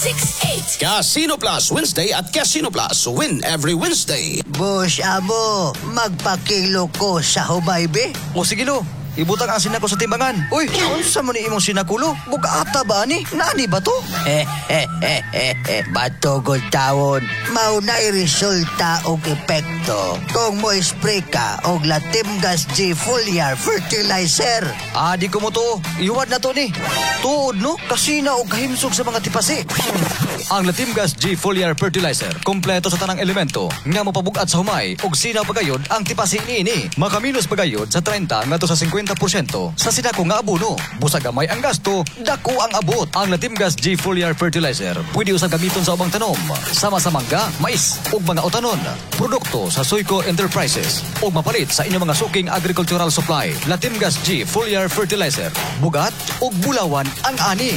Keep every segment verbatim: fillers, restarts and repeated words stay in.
six eight. Casino Plus Wednesday at Casino Plus. Win every Wednesday. Boss Amo, magpakilo ko sa hubaybe. O sige lo, ibutang asin ako sa timbangan. Uy, unsa mo ni imong sinakulo? Bugata ba ni? Nani ba to? Hehehehe, batugod tawon. Maunay resulta og epekto kung mo spray ka og Latimgas G Foliar Fertilizer. Ah, di ko mo to. Iwad na to ni. Tuod no, kasina og kahimsog sa mga tipasi. Ang Latimgas G Foliar Fertilizer, kompleto sa tanang elemento nga mopabugat sa humay og sinaw pagayod ang tipasi niini. Makaminos pagayod sa thirty ngadto sa fifty porsyento sa sinako nga abono. Busag gamay ang gasto, dako ang abot. Ang Latimgas G Foliar Fertilizer pwede usab gamiton sa ubang tanom, sama sa mangga, mais ug mga utanon. Produkto sa Soyco Enterprises ug mapalit sa inyong mga suking agricultural supply. Latimgas G Foliar Fertilizer, bugat ug bulawan ang ani.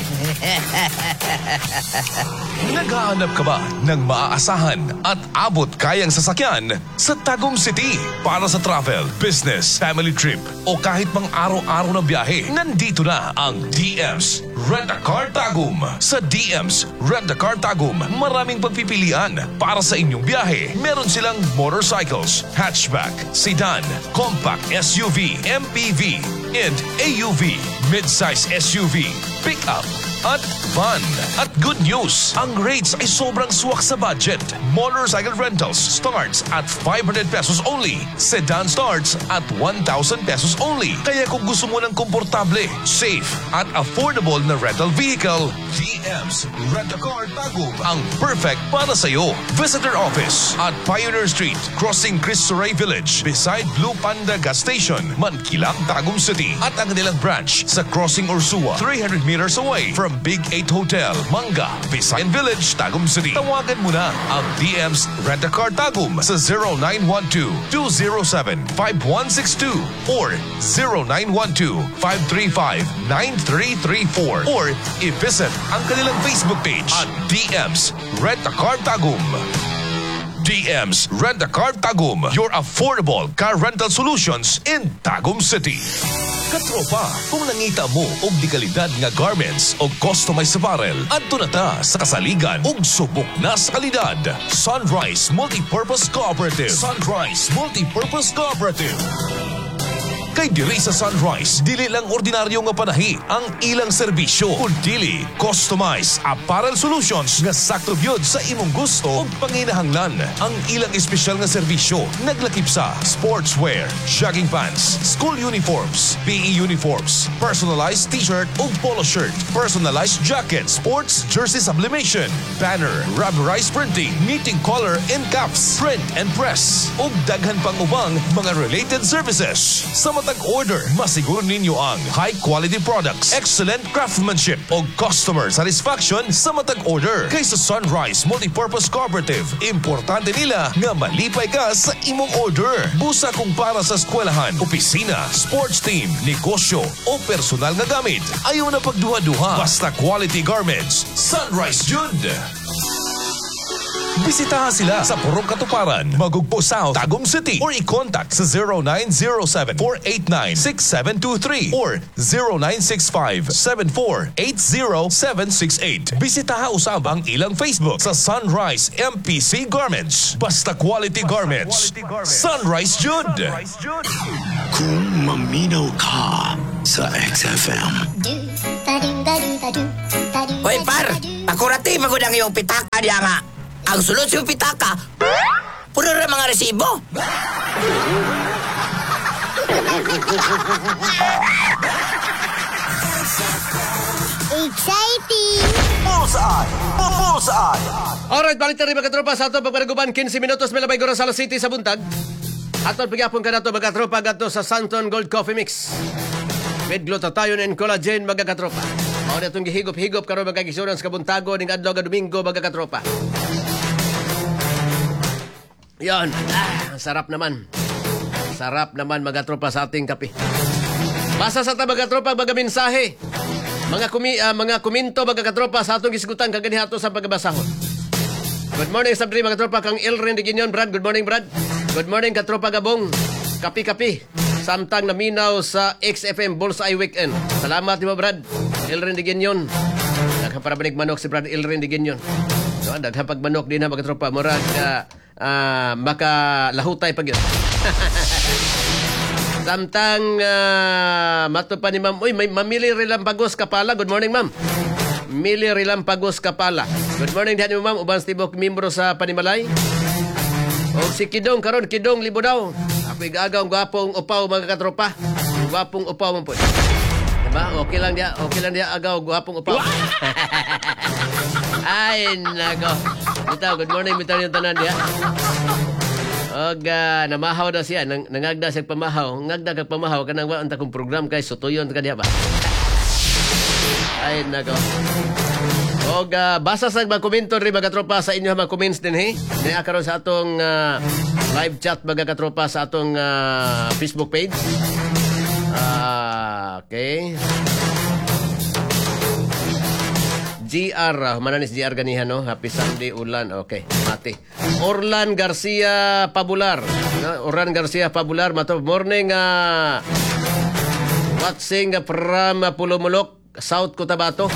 Naghahanap ka ba ng maaasahan at abot kayang sasakyan sa Tagum City para sa travel, business, family trip o kahit pang araw-araw na biyahe? Nandito na ang D M's Rent-A-Car Tagum. Sa D M's Rent-A-Car Tagum, maraming pagpipilian para sa inyong biyahe. Meron silang motorcycles, hatchback, sedan, compact S U V, M P V, and A U V, mid-size S U V, pick-up, at van. At good news, ang rates ay sobrang swak sa budget. Motorcycle rentals starts at five hundred pesos only. Sedan starts at one thousand pesos only. Kaya kung gusto mo ng komportable, safe, at affordable na rental vehicle, D M's Rent-A-Car Tagum ang perfect para sa'yo. Visit our office at Pioneer Street, crossing Cristo Rey Village, beside Blue Panda Gas Station, Mankilang, Tagum City. At ang kanilang branch sa Crossing Ursua, three hundred meters away from Big eight Hotel, Manga, Visayan Village, Tagum City. Tawagan mo na ang D M's Rent-A-Car Tagum sa zero nine one two, two zero seven, five one six two or zero nine one two, five three five, nine three three four or i-visit ang kanilang Facebook page at D M's Rent-A-Car Tagum. D M's Rent-A-Car Tagum, your affordable car rental solutions in Tagum City. Katropa, kung nangita mo og di kalidad nga garments o customized apparel, adto na ta sa kasaligan og subok na sa kalidad. Sunrise Multipurpose Cooperative. Sunrise Multipurpose Cooperative. Kay diri sa Sunrise, dili lang ordinaryo nga panahi ang ilang serbisyo, kundi customized apparel solutions nga sakto gyud sa imong gusto ug panginahanglan. Ang ilang espesyal nga serbisyo naglakip sa sportswear, jogging pants, school uniforms, P E uniforms, personalized t-shirt ug polo shirt, personalized jacket, sports jersey sublimation, banner, rubberized printing, knitting collar and caps, print and press ug daghan pang ubang mga related services. Sa tag-order, masiguro ninyo ang high-quality products, excellent craftsmanship o customer satisfaction sa matag-order. Kaysa Sunrise Multipurpose Cooperative, importante nila nga malipay ka sa imong order. Busa kung para sa eskwelahan, opisina, sports team, negosyo o personal nga gamit. Ayaw na pagduha-duha. Basta quality garments. Sunrise Jude! Bisitahan sila sa Purong Katuparan, Magugpo South, Tagum City or i-contact sa zero nine zero seven, four eight nine, six seven two three or zero nine six five, seven four eight zero seven six eight. Bisitahan usab ang ilang Facebook sa Sunrise M P C Garments. Basta quality garments. Sunrise Jude! Kung maminaw ka sa X F M. Hoy par, pakurati magud ang iyong pitaka diya nga. Ang sulod sa iyong pitaka, puro rin mga resibo. Exciting! Bullseye! Bullseye! Alright, balik na rin mga katropa sa ato pagpanaguban fifteen minutos Melabay Gorosalo City sa buntag. Aton pagapon ka na ito mga katropa gato sa Santon Gold Coffee Mix. With glutathione and collagen mga katropa. Mao na itong gihigop-higop karon mga kisurans kabuntago ning adlaw nga Domingo mga katropa. Yan, ah, sarap naman. Sarap naman mga tropa sa ating kape. Basa sa ta mga tropa mga mensahe. Mga kumi, uh, mga komento mga katropa sa atong gisgutan kaganihato sa pagbasahon. Good morning sa mga tropa kang Elren de Guinyon, Brad. Good morning Brad. Good morning katropa Gabong. Kapi-kapi. Samtang naminaw sa X F M Bullseye Weekend. Salamat mo Brad. Elren de Guinyon. daghang para banig manok si Brad Ilrin di ganyan. No, daghang pag manok din na mga tropa murag uh, uh, maka lahutay pag yun. Samtang uh, mato pa ni Ma'am. Uy, may Mamili Rilampagos Kapala. Good morning, Ma'am. Mili Rilampagos Kapala. Good morning dihan mo, Ma'am. Ubang tibok membro sa Panimalay. O si Kidong karon, Kidong libo daw. Ako igagaw ang gwapong upaw mga katropa. Gwapong upaw man po. Diba? Okay lang dia, okay lang dia agaw gwapong upaw. Ay, nako. Bitaw, good morning bitaw yung tanan dia. Og uh, namahaw daw siya, nang, nangagda siya pamahaw. Ngagda kag pamahaw kanang wa anta kong program kay sutuyon ka diha ba. Ay nako. Og uh, basa sa mga komento ri mga katropa sa inyo mga comments din he. Niya karon sa atong uh, live chat mga katropa sa atong uh, Facebook page. Uh, okay. G R, uh, mananis G R ganihan no. Happy Sunday ulan. Okay, mati. Orlan Garcia Pabular. No? Orlan Garcia Pabular. Mato morning uh, watching from uh, Pulumulok, South Cotabato.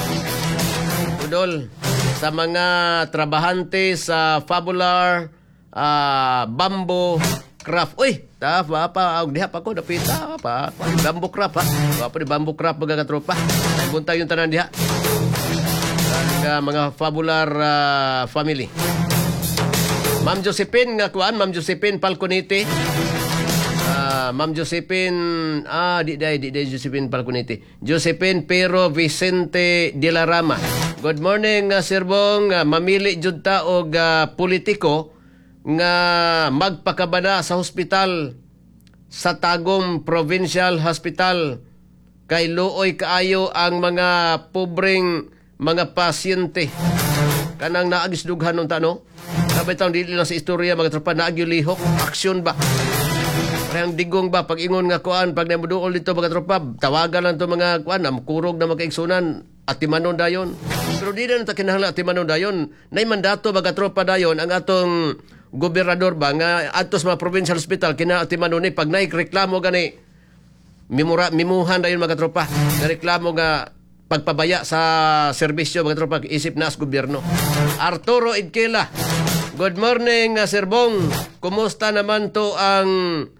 Udol sa mga trabahante sa Fabular uh, Bamboo Craft. Uy, ta pa pa og diha pa ko dapita pa. Bamboo Craft ha. Wa pa ni Bamboo Craft mga katropa. Buntay yung tanan diha. Ang uh, mga Fabular uh, family. Ma'am Josephine nga kuan, Ma'am Josephine Falconete. Uh, Ma'am Josephine, ah, di day, di day Josephine Falconete. Josephine Pero Vicente de la Rama. Good morning, uh, Sir Bong. Uh, mamili jud ta og uh, politiko nga magpakabana sa hospital sa Tagum Provincial Hospital kay luoy kaayo ang mga pobreng mga pasyente. Kanang naagis dughan nung tano. Sabay taong dili lang sa istorya mga tropa naagyo lihok. Aksyon ba? Parang digong ba? Pag ingon nga kuan, pag namuduol dito mga tropa, tawagan lang to mga kuan, kurog na magkaigsunan, atimanon dayon. Pero di na nata kinahanglan atimanon dayon. Nay mandato mga tropa dayon ang atong gobernador ba nga atos mga provincial hospital kina atimanon ni pag nay reklamo gani mimura mimuhan dayon mga tropa. Na reklamo nga pagpabaya sa serbisyo mga tropa isip na as gobyerno. Arturo Idkela. Good morning, uh, Sir Bong. Kumusta naman to ang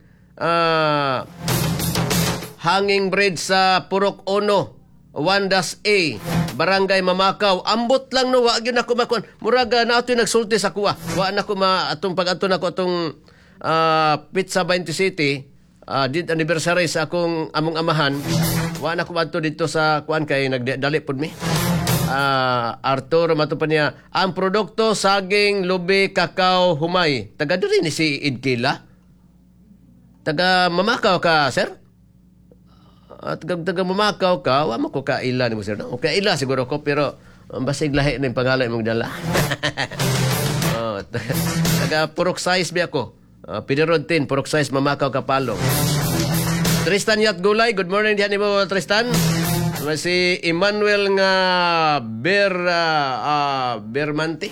uh, hanging bridge sa Purok Ono, Wandas A, Barangay Mamakaw. Ambot lang no, wa gyud nako makuan. Muraga na ato nagsulti sa kuwa. Wa na ko ma atong pag-adto nako atong uh, Pizza twenty City, uh, dit anniversary sa akong among amahan. Wa na ko adto dito sa kuan kay nagdali pud mi. Uh, Arturo matupan niya ang produkto saging, lubi, kakao, humay. Taga diri ni si Idkila. Taga Mamakaw ka, sir? At uh, taga Mamakaw ka, wa mo ko kaila ni mo, sir. No? Kaila siguro ko, pero um, basig lahi na yung pangalan mong dala. oh, taga Purok Size biya ko. Uh, Pinirodtin, Purok Size, Mamakaw, Kapalo. Tristan Yat Gulay, good morning diyan ni mo, Tristan. Si Emmanuel nga Ber uh, uh, Bermante.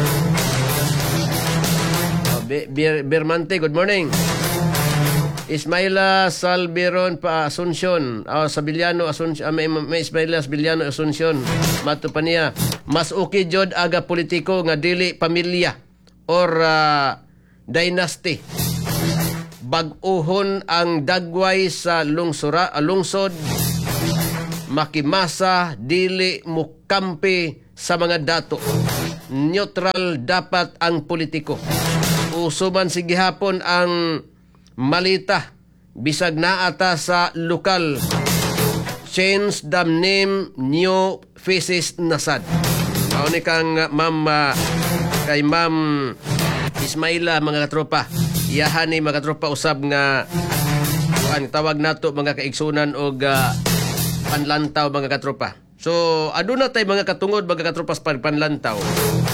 Uh, Ber, Bermante, good morning. Ismaila Salveron pa Asuncion, uh, Sabiliano Asuncion, uh, may, may Ismaila Sabiliano Asuncion. Mato pa niya, mas okay jod aga politiko nga dili pamilya or uh, dynasty. Bag-uhon ang dagway sa lungsura, uh, lungsod makimasa, dili mukampi sa mga dato. Neutral dapat ang politiko. Usuman sige hapon ang malita, bisag naata sa lokal. Change the name, new faces nasad. Mao ni kang ma'am uh, kay ma'am Ismaila mga katropa. Iyahan ni mga katropa usab nga ang tawag nato mga kaigsunan og uh, panlantaw mga katropa. So, aduna tay mga katungod mga katropas panlantaw.